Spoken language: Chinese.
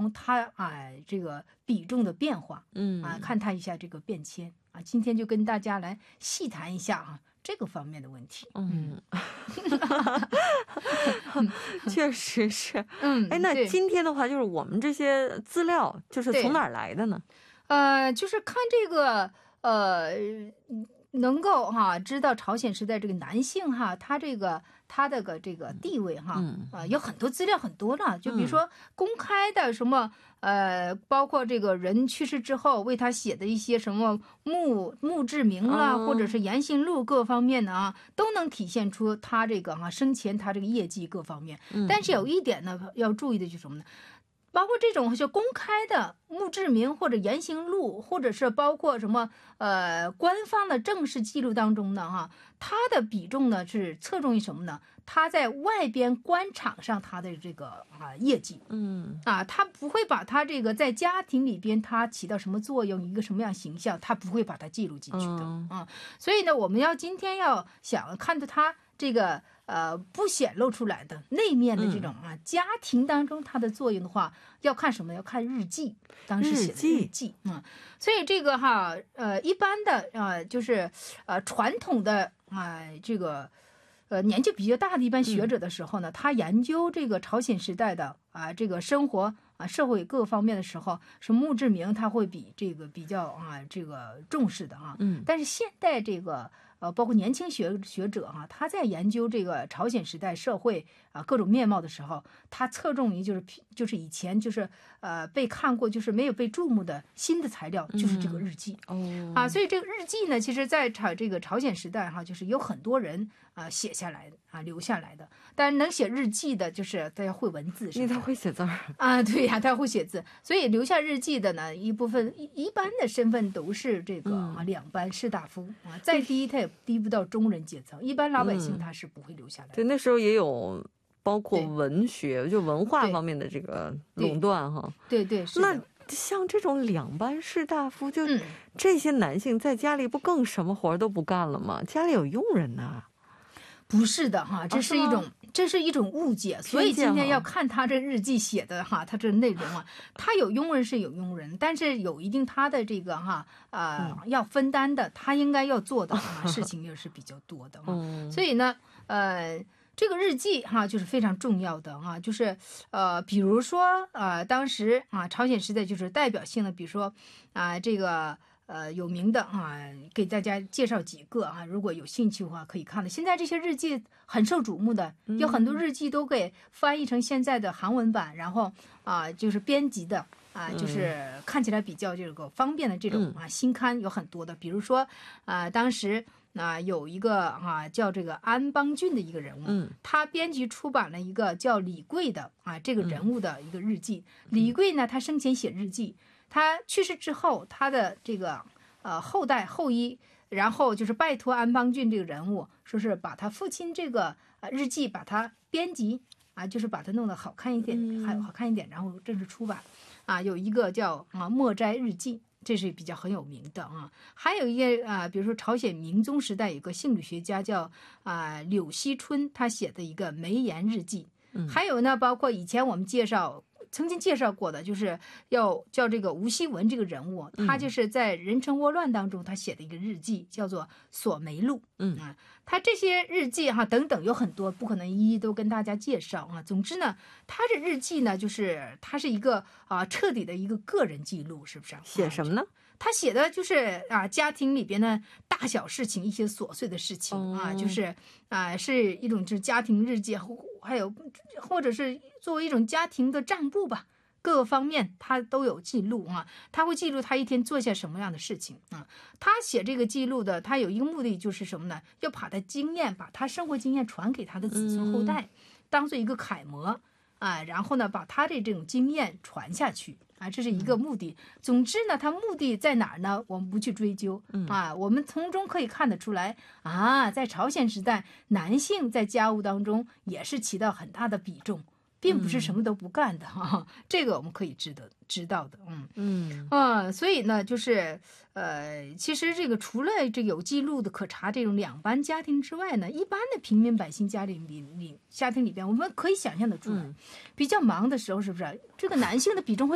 中他这个比重的变化，看他一下这个变迁啊。今天就跟大家来细谈一下这个方面的问题。 确实是。那今天的话，就是我们这些资料就是从哪儿来的呢？ 就是看这个能够知道朝鲜时代这个男性他的这个地位有很多资料很多了，就比如说公开的什么包括这个人去世之后为他写的一些什么墓志铭啦，或者是言行录各方面的都能体现出他这个生前他这个业绩各方面。但是有一点呢要注意的就是什么呢？包括这种就公开的墓志铭或者言行录，或者是包括什么官方的正式记录当中呢它的比重呢是侧重于什么呢？他在外边官场上他的这个业绩，他不会把他这个在家庭里边他起到什么作用，一个什么样形象，他不会把它记录进去的所以呢，我们今天要想看到他这个不显露出来的内面的这种家庭当中它的作用的话，要看什么？要看日记，当时写的日记所以这个一般的就是传统的这个年纪比较大的一般学者的时候呢，他研究这个朝鲜时代的这个生活社会各方面的时候，是墓志铭他会比这个比较这个重视的但是现代这个包括年轻学者他在研究这个朝鲜时代社会各种面貌的时候，他侧重于就是以前就是被看过就是没有被注目的新的材料，就是这个日记所以这个日记呢，其实在这个朝鲜时代就是有很多人写下来留下来的。但是能写日记的就是大家会文字， 因为他会写字儿对呀，他会写字，所以留下日记的呢一部分一般的身份都是这个两班士大夫再低他也低不到中人阶层，一般老百姓他是不会留下来的。 对，那时候也有包括文学就文化方面的这个垄断对，是的。 那像这种两班士大夫，就这些男性在家里不更什么活都不干了吗？家里有佣人呢？ 不是的这是一种误解。所以今天要看他这日记写的他这内容他有佣人是有佣人，但是有一定他的这个要分担的，他应该要做的事情也是比较多的所以呢这个日记就是非常重要的就是比如说当时朝鲜时代就是代表性的，比如说这个有名的给大家介绍几个如果有兴趣的话可以看的。现在这些日记很受瞩目的，有很多日记都给翻译成现在的韩文版，然后就是编辑的就是看起来比较这个方便的这种新刊有很多的。比如说当时有一个叫这个安邦俊的一个人物他编辑出版了一个叫李贵的这个人物的一个日记李贵呢，他生前写日记，他去世之后他的这个后裔然后就是拜托安邦俊这个人物，说是把他父亲这个日记把它编辑就是把它弄得好看一点然后正式出版有一个叫墨斋日记，这是比较很有名的还有一些比如说朝鲜明宗时代有个性理学家叫柳熙春，他写的一个梅岩日记还有呢包括以前我们曾经介绍过的，就是要叫这个吴锡文这个人物他就是在壬辰倭乱当中他写的一个日记叫做索梅录他这些日记等等有很多，不可能一一都跟大家介绍总之呢他这日记呢就是他是一个彻底的一个个人记录，是不是写什么呢？ 他写的就是家庭里边的大小事情，一些琐碎的事情就是是一种就是家庭日记，还有或者是作为一种家庭的账簿吧，各个方面他都有记录他会记录他一天做下什么样的事情他写这个记录的，他有一个目的就是什么呢？要把他生活经验传给他的子孙后代，当做一个楷模然后呢把他的这种经验传下去这是一个目的。总之呢他目的在哪儿呢我们不去追究我们从中可以看得出来在朝鲜时代男性在家务当中也是起到很大的比重，并不是什么都不干的这个我们可以知道的所以呢就是其实这个除了这个有记录的可查这种两班家庭之外呢，一般的平民百姓家庭里边我们可以想象得出来比较忙的时候，是不是这个男性的比重会